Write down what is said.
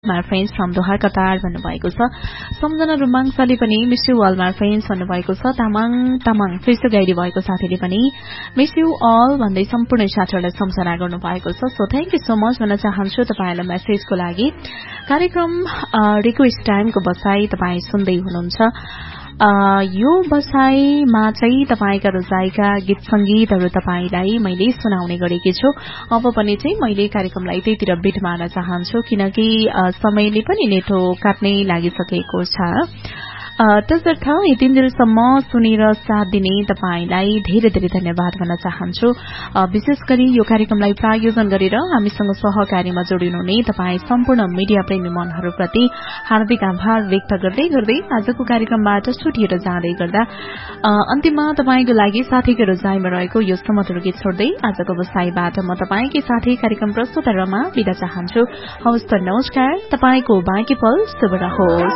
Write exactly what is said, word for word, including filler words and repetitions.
My friends from Doha Qatar भन्नुभएको छ। सम्झना रुमाङसाले पनि miss you all my friends भन्नुभएको छ। तामाङ तामाङ फेसबुक आइडी भएको साथीले पनि मिस यू अल भन्दै सम्पूर्ण साथीहरूलाई सम्झना गर्नुभएको छ। So thank you so much भन्न चाहन्छु तपाईँलाई मेसेजको लागि। कार्यक्रम रिक्वेस्ट टाइमको बसाई तपाईँ सुन्दै हुनुहुन्छ। यो बसाईमा चाहिँ तपाईँका रोजाइका गीत संगीतहरू तपाईँलाई मैले सुनाउने गरेकी छु। अब पनि चाहिँ मैले कार्यक्रमलाई त्यहीतिर बिट मार्न चाहन्छु किनकि समयले पनि नेटो काट्नै लागिसकेको छ। त्यसर्थ यतिन्जेलसम्म सुनेर साथ दिने तपाईलाई धेरै धेरै धन्यवाद भन्न चाहन्छु। विशेष गरी यो कार्यक्रमलाई प्रायोजन गरेर हामीसँग सहकारीमा जोडिनुहुने तपाईँ सम्पूर्ण मिडिया प्रेमी मनहरूप्रति हार्दिक आभार व्यक्त गर्दै गर्दै आजको कार्यक्रमबाट छुटिएर जाँदै गर्दा अन्तिममा तपाईँको लागि साथीको रोजाइमा रहेको यो समधुर गीत छोड्दै आजको बसाईबाट म तपाईँकै साथी कार्यक्रम प्रस्तुत रमा बिदा चाहन्छु। हवस् त नमस्कार। तपाईँको बाँकी पल शुभ रहोस्।